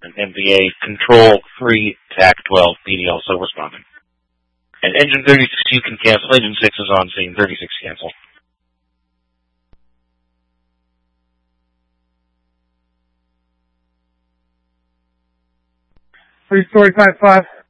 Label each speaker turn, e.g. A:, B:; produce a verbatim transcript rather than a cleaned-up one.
A: And M V A Control three T A C twelve P D also responding. And engine thirty-six, you can cancel. Engine six is on scene. thirty-six, cancel.
B: Three story five five.